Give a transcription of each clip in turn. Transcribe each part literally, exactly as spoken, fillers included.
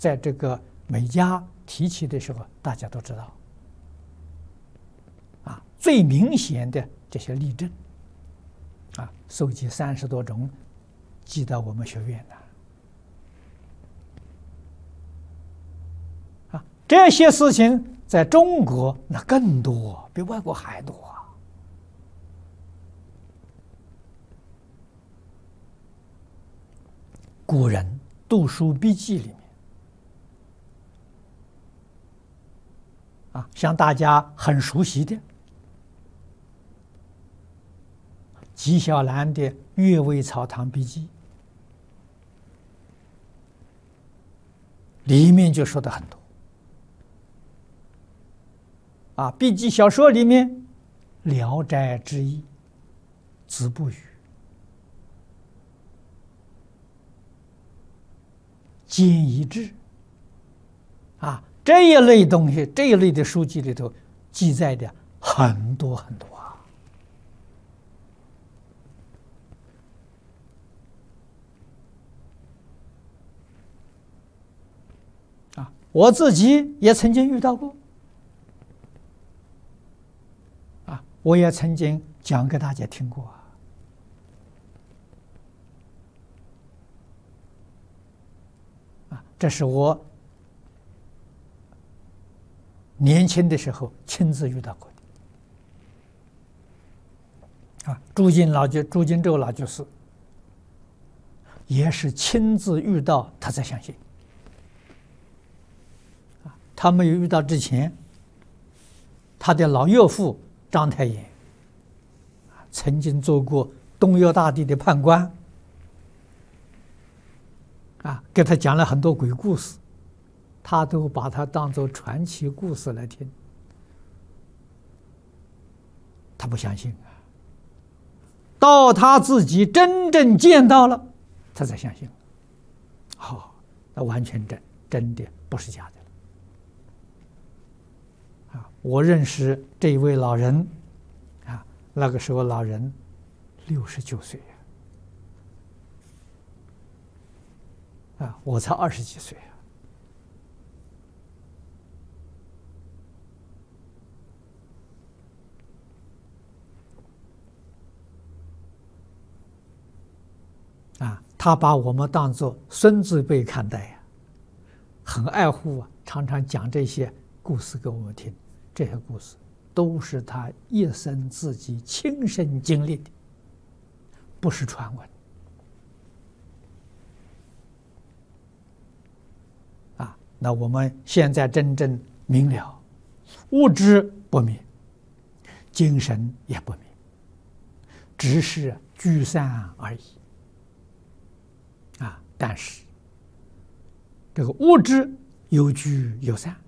在这个美加提起的时候，大家都知道，啊，最明显的这些例证，啊，收集三十多种，寄到我们学院的，啊，这些事情在中国那更多，比外国还多啊。古人读书笔记里面，啊，像大家很熟悉的纪晓岚的《阅微草堂笔记》，里面就说的很多。啊，笔记小说里面，《聊斋志异》、子不语、兼一志，啊，这一类东西，这一类的书籍里头记载的很多很多啊。啊，我自己也曾经遇到过，啊，我也曾经讲给大家听过啊。这是我年轻的时候亲自遇到过的。啊，朱金老居、朱金洲老居士也是亲自遇到，他才相信。啊，他没有遇到之前，他的老岳父章太炎曾经做过东岳大帝的判官。啊，给他讲了很多鬼故事，他都把它当作传奇故事来听，他不相信啊。到他自己真正见到了，他才相信。好、哦，那完全真真的，不是假的。啊，我认识这一位老人，啊，那个时候老人六十九岁。啊，我才二十几岁啊！啊，他把我们当作孙子辈看待呀，很爱护啊，常常讲这些故事给我们听。这些故事都是他一生自己亲身经历的，不是传闻。那我们现在真正明了，物质不灭，精神也不灭，只是聚散而已。啊，但是这个物质有聚有散，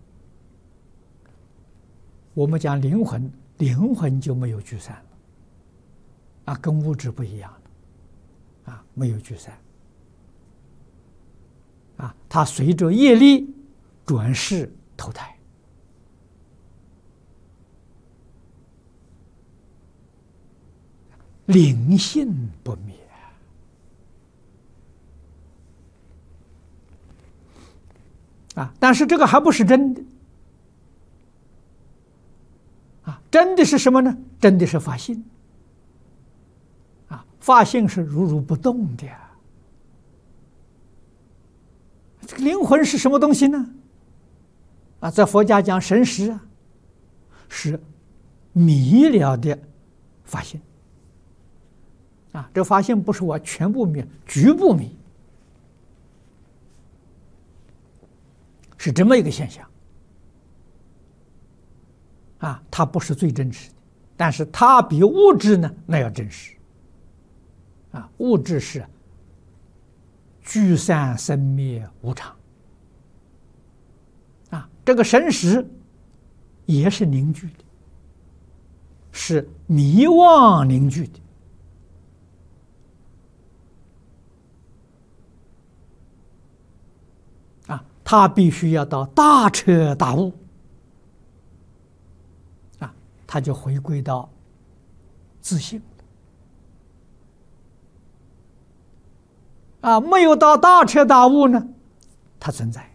我们讲灵魂，灵魂就没有聚散了，啊，跟物质不一样了，啊，没有聚散，啊，它随着业力转世投胎，灵性不灭啊！但是这个还不是真的啊！真的是什么呢？真的是法性啊！法性是如如不动的。这个灵魂是什么东西呢？啊，在佛家讲神识啊，是迷了的法性啊。这法性不是我全部迷，局部迷，是这么一个现象啊。它不是最真实的，但是它比物质呢那要真实啊。物质是聚散生灭无常。这个神识也是凝聚的，是迷妄凝聚的啊，他必须要到大彻大悟啊，他就回归到自性啊，没有到大彻大悟呢，它存在。